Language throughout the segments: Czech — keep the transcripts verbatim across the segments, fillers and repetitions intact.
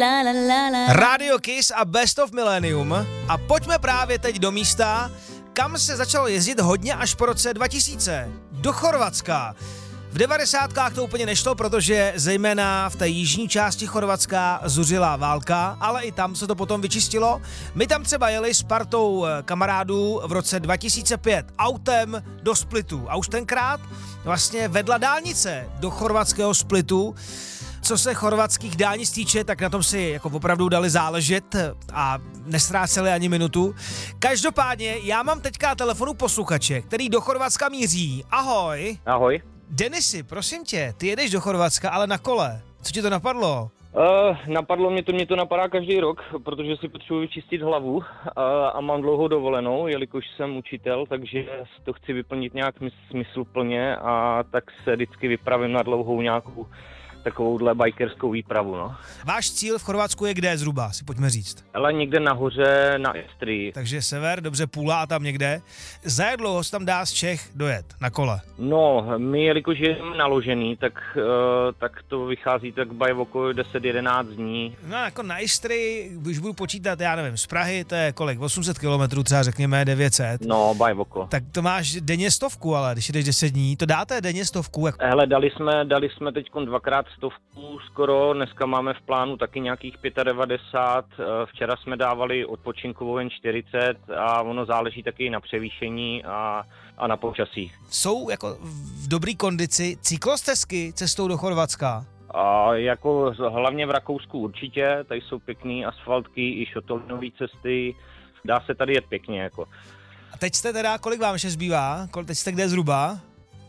Radio Kiss a Best of Millennium. A pojďme právě teď do místa, kam se začalo jezdit hodně až po roce dva tisíce. Do Chorvatska. V devadesátkách to úplně nešlo, protože zejména v té jižní části Chorvatska zuřila válka, ale i tam se to potom vyčistilo. My tam třeba jeli s partou kamarádů v roce dva tisíce pět autem do Splitu a už tenkrát vlastně vedla dálnice do chorvatského Splitu. Co se chorvatských dálnic týče, tak na tom si jako opravdu dali záležet a nestráceli ani minutu. Každopádně já mám teďka na telefonu posluchače, který do Chorvatska míří. Ahoj. Ahoj. Denisy, prosím tě, ty jedeš do Chorvatska, ale na kole. Co ti to napadlo? Uh, napadlo mě to, mě to napadá každý rok, protože si potřebuji vyčistit hlavu uh, a mám dlouhou dovolenou, jelikož jsem učitel, takže to chci vyplnit nějak smysluplně a tak se vždycky vypravím na dlouhou nějakou takovouhle bikerskou výpravu, no. Váš cíl v Chorvatsku je kde zhruba, si pojďme říct? Ale někde nahoře na Istrii. Takže sever, dobře, Pula a tam někde. Za jak dlouho se tam dá z Čech dojet na kole? No, my jelikož jdeme naložený, tak, uh, tak to vychází tak by okolo deset jedenáct dní. No jako na Istrii, když budu počítat, já nevím, z Prahy to je kolik, osm set kilometrů, třeba řekněme devět set. No, by okolo. Tak to máš denně stovku, ale když jdeš deset dní, to dáte denně stovku? Jak... Hele, dali jsme, dali jsme teď dvakrát stovku skoro, dneska máme v plánu taky nějakých devadesát pět, včera jsme dávali odpočinkovou jen čtyřicet a ono záleží taky na převýšení a, a na počasí. Jsou jako v dobrý kondici cyklostezky cestou do Chorvatska? A jako hlavně v Rakousku určitě, tady jsou pěkný asfaltky i šotolinové cesty, dá se tady jet pěkně jako. A teď jste teda, kolik vám ještě zbývá? Teď jste kde zhruba?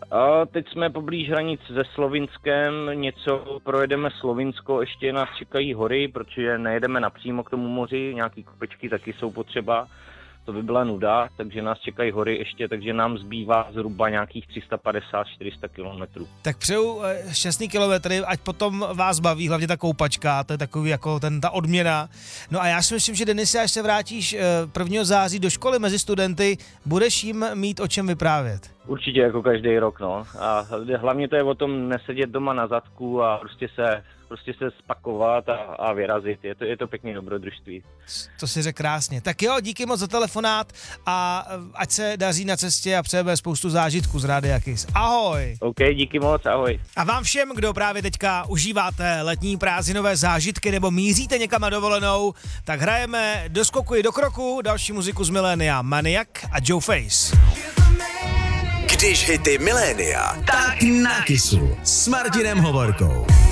A teď jsme poblíž hranic se Slovinskem, něco projedeme Slovinsko, ještě nás čekají hory, protože nejedeme napřímo k tomu moři, nějaký kopečky taky jsou potřeba, to by byla nuda, takže nás čekají hory ještě, takže nám zbývá zhruba nějakých tři sta padesát až čtyři sta kilometrů. Tak přeju šťastný kilometry, ať potom vás baví, hlavně ta koupačka, to je takový jako ten, ta odměna. No a já si myslím, že Denisy, až se vrátíš prvního září do školy mezi studenty, budeš jim mít o čem vyprávět. Určitě jako každý rok, no. A hlavně to je o tom nesedět doma na zadku a prostě se, prostě se spakovat a, a vyrazit. Je to, je to pěkné dobrodružství. To si řekl krásně. Tak jo, díky moc za telefonát a ať se daří na cestě a přejeme spoustu zážitků z Rádia Kiss. Ahoj. OK, díky moc, ahoj. A vám všem, kdo právě teďka užíváte letní prázdninové zážitky nebo míříte někam na dovolenou, tak hrajeme do skoku i do kroku další muziku z Milénia, Maniac a Joe Face. Když hity milénia, tak na Kissu s Martinem Hovorkou.